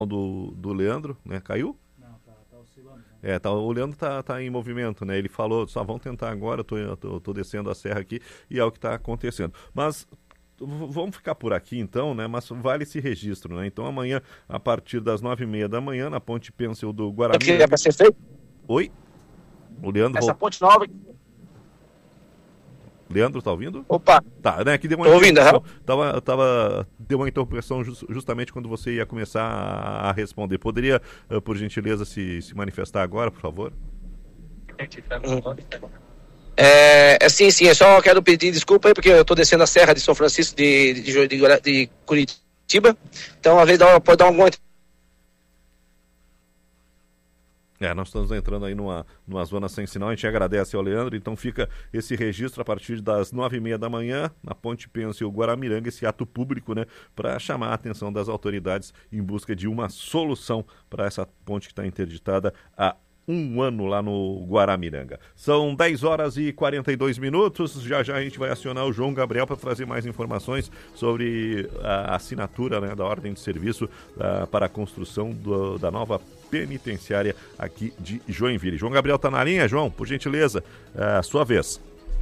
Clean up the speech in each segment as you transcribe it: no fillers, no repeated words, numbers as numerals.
do Leandro, né? Caiu? Não, tá oscilando. Né? O Leandro tá em movimento, né? Ele falou, só vão tentar agora, tô descendo a serra aqui e é o que está acontecendo. Mas vamos ficar por aqui então, né? Mas vale esse registro, né? Então amanhã, a partir das 9h30 da manhã, na ponte Pêncil do Guarami. O que é para ser feito? Oi? O Leandro... Essa ponte nova... Leandro, tá ouvindo? Opa! Tá, né? Aqui deu uma tô ouvindo, deu uma interrupção justamente quando você ia começar a responder. Poderia, por gentileza, se manifestar agora, por favor? Sim, eu só quero pedir desculpa aí, porque eu tô descendo a serra de São Francisco de Curitiba, então às vezes pode dar alguma... Nós estamos entrando aí numa zona sem sinal, a gente agradece ao Leandro, então fica esse registro a partir das 9h30 da manhã, na ponte Pêncil Guaramiranga, esse ato público, né, para chamar a atenção das autoridades em busca de uma solução para essa ponte que está interditada há um ano lá no Guaramiranga. São 10h42, já a gente vai acionar o João Gabriel para trazer mais informações sobre a assinatura, né, da ordem de serviço para a construção da nova penitenciária aqui de Joinville. João Gabriel está na linha, João, por gentileza, sua vez.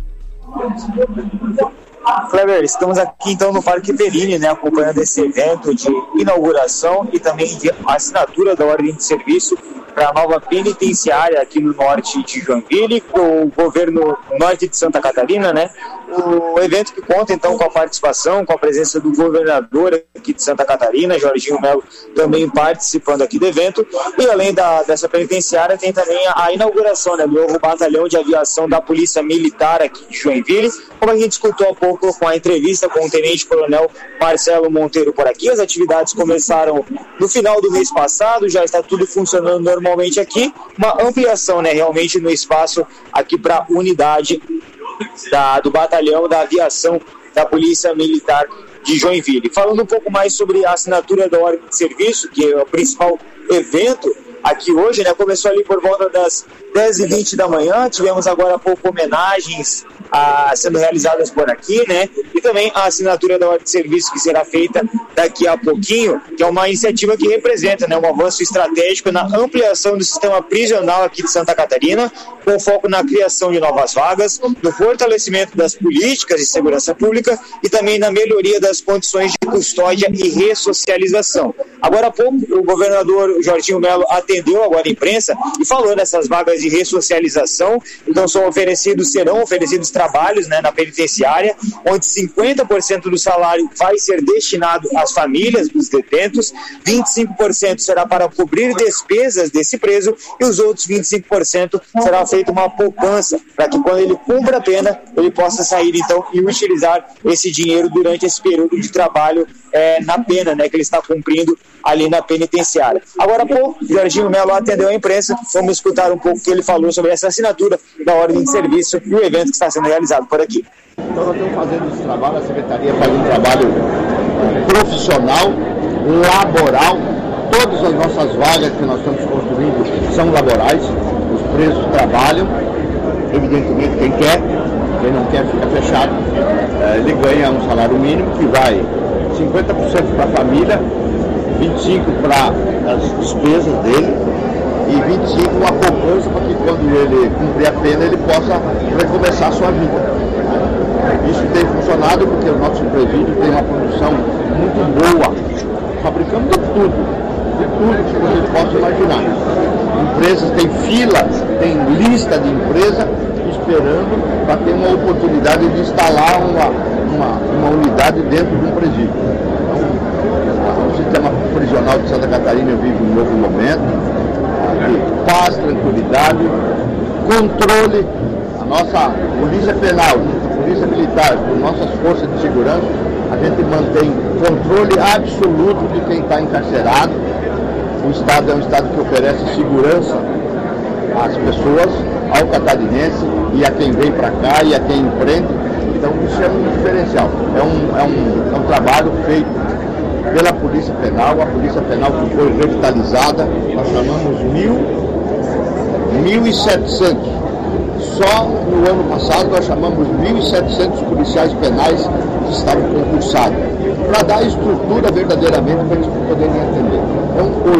Kleber, estamos aqui então no Parque Perini, né, acompanhando esse evento de inauguração e também de assinatura da ordem de serviço para a nova penitenciária aqui no norte de Joinville, com o governo norte de Santa Catarina, né? O evento que conta então com a participação, com a presença do governador aqui de Santa Catarina, Jorginho Melo, também participando aqui do evento. E além dessa penitenciária, tem também a inauguração, né, do novo batalhão de aviação da Polícia Militar aqui de Joinville. Como a gente escutou há pouco com a entrevista com o Tenente-Coronel Marcelo Monteiro por aqui, as atividades começaram no final do mês passado, já está tudo funcionando normalmente aqui. Uma ampliação, né, realmente no espaço aqui para a unidade do batalhão da aviação da Polícia Militar de Joinville. Falando um pouco mais sobre a assinatura da ordem de serviço, que é o principal evento aqui hoje, né? Começou ali por volta das 10h20 da manhã, tivemos agora há pouco homenagens sendo realizadas por aqui, né? E também a assinatura da ordem de serviço que será feita daqui a pouquinho, que é uma iniciativa que representa, né, um avanço estratégico na ampliação do sistema prisional aqui de Santa Catarina, com foco na criação de novas vagas, no fortalecimento das políticas de segurança pública e também na melhoria das condições de custódia e ressocialização. Agora há pouco, o governador Jorginho Melo atendeu agora a imprensa e falou dessas vagas de ressocialização. Então serão oferecidos trabalhos, né, na penitenciária, onde 50% do salário vai ser destinado às famílias dos detentos, 25% será para cobrir despesas desse preso e os outros 25% será feita uma poupança, para que quando ele cumpra a pena, ele possa sair então e utilizar esse dinheiro durante esse período de trabalho na pena, né, que ele está cumprindo ali na penitenciária. Agora há pouco, Jorginho Melo atendeu a imprensa, vamos escutar um pouco o que ele falou sobre essa assinatura da ordem de serviço e o evento que está sendo realizado por aqui. Então nós estamos fazendo esse trabalho, a Secretaria faz um trabalho profissional, laboral, todas as nossas vagas que nós estamos construindo são laborais, os presos trabalham, evidentemente quem não quer fica fechado, ele ganha um salário mínimo que vai 50% para a família, 25% para as despesas dele e 25% uma poupança para que quando ele cumprir a pena ele possa recomeçar a sua vida. Isso tem funcionado porque o nosso presídio tem uma produção muito boa. Fabricamos de tudo que você possa imaginar. Empresas têm filas, tem lista de empresas esperando para ter uma oportunidade de instalar uma unidade dentro de um presídio. Então, o sistema prisional de Santa Catarina vive um novo momento de paz, tranquilidade, controle. A nossa polícia penal, a polícia militar, com nossas forças de segurança, a gente mantém controle absoluto de quem está encarcerado. O Estado é um Estado que oferece segurança às pessoas, ao catarinense e a quem vem para cá e a quem empreende. Então isso é um diferencial, é um trabalho feito pela Polícia Penal, a Polícia Penal que foi revitalizada, nós chamamos 1.700. Só no ano passado nós chamamos 1.700 policiais penais que estavam concursados, para dar estrutura verdadeiramente para eles poderem atender. com